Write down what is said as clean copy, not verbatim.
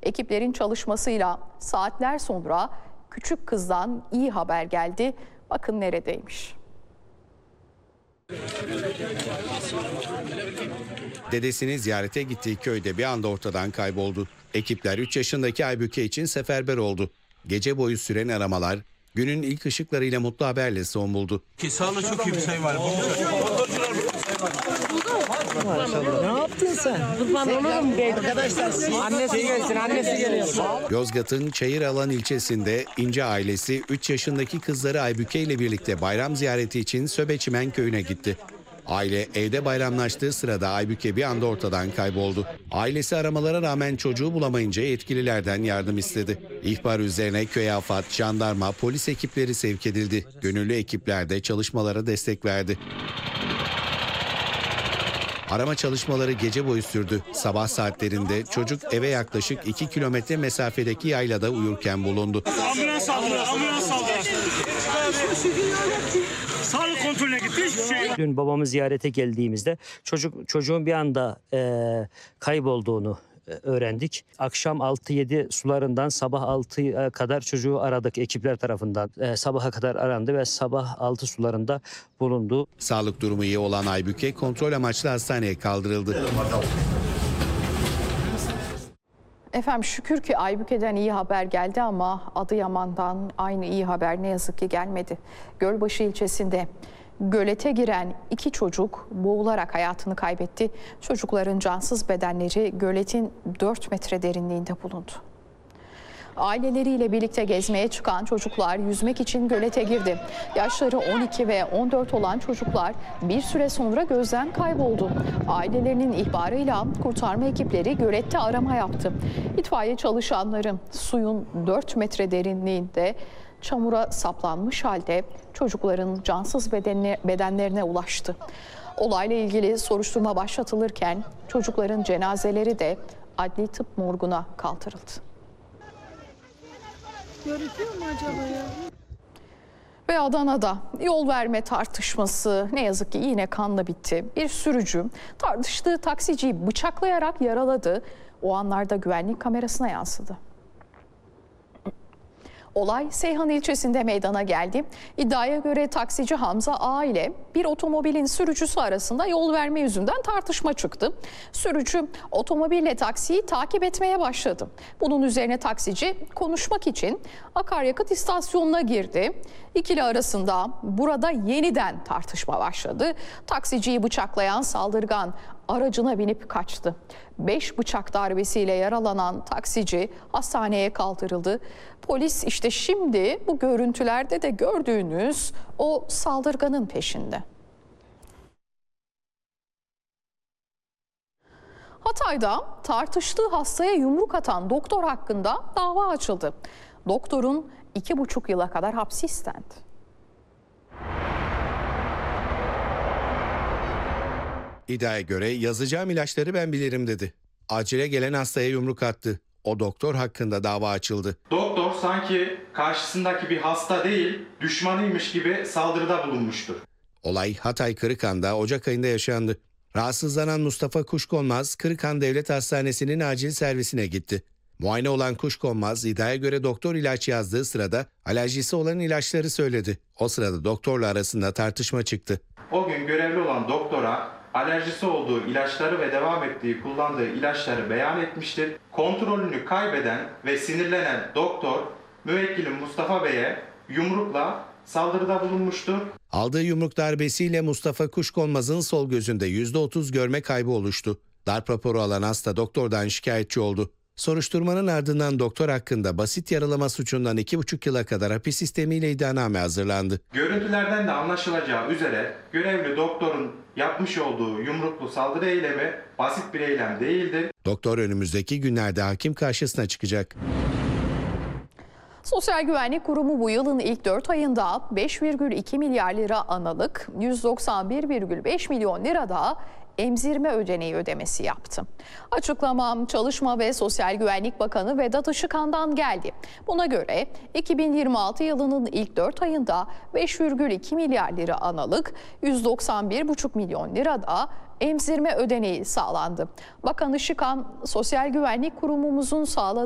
Ekiplerin çalışmasıyla saatler sonra küçük kızdan iyi haber geldi. Bakın neredeymiş. Dedesini ziyarete gittiği köyde bir anda ortadan kayboldu. Ekipler 3 yaşındaki Aybüke için seferber oldu. Gece boyu süren aramalar günün ilk ışıklarıyla mutlu haberle son buldu. Sağlığı çok iyi bir şey var. Ne yaptın sen? Kurban olurum be. Arkadaşlar annesi gelsin, annesi geliyor. Yozgat'ın Çayıralan ilçesinde İnce ailesi 3 yaşındaki kızları Aybüke ile birlikte bayram ziyareti için Söbeçimen köyüne gitti. Aile evde bayramlaştığı sırada Aybüke bir anda ortadan kayboldu. Ailesi aramalara rağmen çocuğu bulamayınca yetkililerden yardım istedi. İhbar üzerine köy AFAD, jandarma, polis ekipleri sevk edildi. Gönüllü ekipler de çalışmalara destek verdi. Arama çalışmaları gece boyu sürdü. Sabah saatlerinde çocuk eve yaklaşık 2 kilometre mesafedeki yaylada uyurken bulundu. Ambulans saldırı. Sağlık kontrolüne gitti, hiçbir şey yok. Dün babamı ziyarete geldiğimizde çocuğun bir anda kaybolduğunu öğrendik. Akşam 6-7 sularından sabah 6'ya kadar çocuğu aradık ekipler tarafından. Sabaha kadar arandı ve sabah 6 sularında bulundu. Sağlık durumu iyi olan Aybüke kontrol amaçlı hastaneye kaldırıldı. Efendim şükür ki Aybüke'den iyi haber geldi ama Adıyaman'dan aynı iyi haber ne yazık ki gelmedi. Gölbaşı ilçesinde gölete giren 2 çocuk boğularak hayatını kaybetti. Çocukların cansız bedenleri göletin 4 metre derinliğinde bulundu. Aileleriyle birlikte gezmeye çıkan çocuklar yüzmek için gölete girdi. Yaşları 12 ve 14 olan çocuklar bir süre sonra gözden kayboldu. Ailelerinin ihbarıyla kurtarma ekipleri gölette arama yaptı. İtfaiye çalışanları suyun 4 metre derinliğinde çamura saplanmış halde çocukların cansız bedenlerine ulaştı. Olayla ilgili soruşturma başlatılırken çocukların cenazeleri de adli tıp morguna kaldırıldı. Görüyor mu acaba ya? Ve Adana'da yol verme tartışması ne yazık ki yine kanla bitti. Bir sürücü tartıştığı taksiciyi bıçaklayarak yaraladı. O anlarda güvenlik kamerasına yansıdı. Olay Seyhan ilçesinde meydana geldi. İddiaya göre taksici Hamza A ile bir otomobilin sürücüsü arasında yol verme yüzünden tartışma çıktı. Sürücü otomobille taksiyi takip etmeye başladı. Bunun üzerine taksici konuşmak için akaryakıt istasyonuna girdi. İkili arasında burada yeniden tartışma başladı. Taksiciyi bıçaklayan saldırgan aracına binip kaçtı. 5 bıçak darbesiyle yaralanan taksici hastaneye kaldırıldı. Polis işte şimdi bu görüntülerde de gördüğünüz o saldırganın peşinde. Hatay'da tartıştığı hastaya yumruk atan doktor hakkında dava açıldı. Doktorun 2,5 yıla kadar hapsi istendi. İddiaya göre yazacağım ilaçları ben bilirim dedi. Acile gelen hastaya yumruk attı. O doktor hakkında dava açıldı. Doktor sanki karşısındaki bir hasta değil, düşmanıymış gibi saldırıda bulunmuştur. Olay Hatay Kırıkhan'da Ocak ayında yaşandı. Rahatsızlanan Mustafa Kuşkonmaz, Kırıkhan Devlet Hastanesi'nin acil servisine gitti. Muayene olan Kuşkonmaz, iddiaya göre doktor ilaç yazdığı sırada alerjisi olan ilaçları söyledi. O sırada doktorla arasında tartışma çıktı. O gün görevli olan doktora alerjisi olduğu ilaçları ve devam ettiği kullandığı ilaçları beyan etmiştir. Kontrolünü kaybeden ve sinirlenen doktor müvekkilim Mustafa Bey'e yumrukla saldırıda bulunmuştur. Aldığı yumruk darbesiyle Mustafa Kuşkonmaz'ın sol gözünde %30 görme kaybı oluştu. Darp raporu alan hasta doktordan şikayetçi oldu. Soruşturmanın ardından doktor hakkında basit yaralama suçundan 2,5 yıla kadar hapis sistemiyle iddianame hazırlandı. Görüntülerden de anlaşılacağı üzere görevli doktorun yapmış olduğu yumruklu saldırı eylemi basit bir eylem değildir. Doktor önümüzdeki günlerde hakim karşısına çıkacak. Sosyal Güvenlik Kurumu bu yılın ilk 4 ayında 5,2 milyar lira analık, 191,5 milyon lira da emzirme ödeneği ödemesi yaptı. Açıklama Çalışma ve Sosyal Güvenlik Bakanı Vedat Işıkhan'dan geldi. Buna göre 2026 yılının ilk 4 ayında 5,2 milyar lira analık, 191,5 milyon lira da emzirme ödeneği sağlandı. Bakan Işıkhan, Sosyal Güvenlik Kurumumuzun sağladığı